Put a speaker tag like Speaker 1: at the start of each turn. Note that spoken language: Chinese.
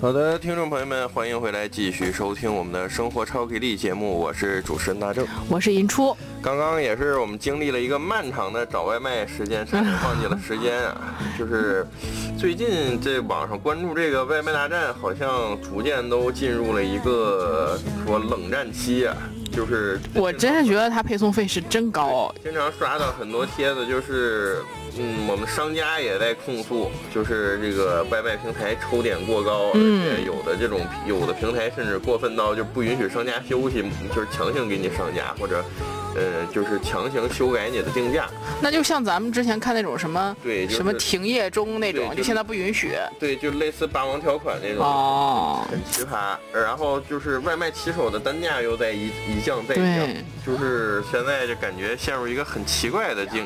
Speaker 1: 好的，听众朋友们，欢迎回来，继续收听我们的生活超给力节目，我是主持人大正，
Speaker 2: 我是银初。
Speaker 1: 刚刚也是我们经历了一个漫长的找外卖时间，差点忘记了时间啊。就是最近这网上关注这个外卖大战，好像逐渐都进入了一个说冷战期啊。就是
Speaker 2: 我真是觉得他配送费是真高，
Speaker 1: 经常刷到很多帖子，就是我们商家也在控诉，就是这个外卖平台抽点过高，而且有的平台甚至过分到就不允许商家休息，就是强行给你上架，或者就是强行修改你的定价。
Speaker 2: 那就像咱们之前看那种什么
Speaker 1: 对、就是、
Speaker 2: 什么停业中那种，就现在不允许。
Speaker 1: 对，就类似霸王条款那种，很奇葩。然后就是外卖骑手的单价又在一降再降，就是现在就感觉陷入一个很奇怪的境